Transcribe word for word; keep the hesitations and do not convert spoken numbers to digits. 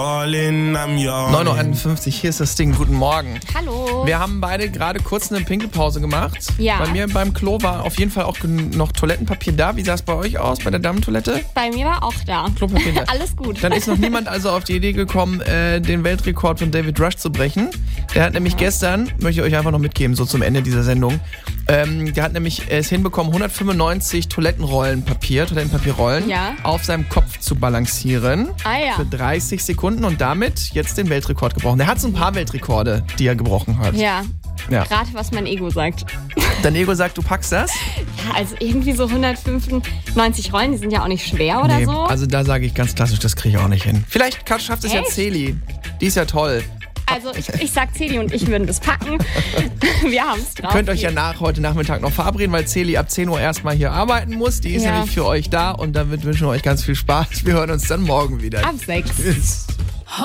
neun Uhr einundfünfzig, hier ist das Ding. Guten Morgen. Hallo. Wir haben beide gerade kurz eine Pinkelpause gemacht. Ja. Bei mir beim Klo war auf jeden Fall auch gen- noch Toilettenpapier da. Wie sah es bei euch aus, bei der Damentoilette? Bei mir war auch da. Klopapier da. Alles gut. Dann ist noch niemand also auf die Idee gekommen, äh, den Weltrekord von David Rush zu brechen. Der hat nämlich gestern, möchte ich euch einfach noch mitgeben, so zum Ende dieser Sendung, ähm, der hat nämlich es hinbekommen, hundertfünfundneunzig Toilettenrollen Papier, Toilettenpapierrollen Ja. auf seinem Kopf zu balancieren. Ah ja. Für dreißig Sekunden und damit jetzt den Weltrekord gebrochen. Er hat so ein paar Weltrekorde, die er gebrochen hat. Ja. Ja. Rate, was mein Ego sagt. Dein Ego sagt, du packst das? Ja, also irgendwie so hundertfünfundneunzig Rollen, die sind ja auch nicht schwer oder Nee, so. also da sage ich ganz klassisch, das kriege ich auch nicht hin. Vielleicht schafft es ja Echt? Celi. Die ist ja toll. Also ich, ich sag Celi und ich würden das packen. Wir haben es drauf. Könnt euch ja nach heute Nachmittag noch verabreden, weil Celi ab zehn Uhr erstmal hier arbeiten muss. Die ist Ja. nämlich für euch da und damit wünschen wir euch ganz viel Spaß. Wir hören uns dann morgen wieder. Ab sechs. Tschüss.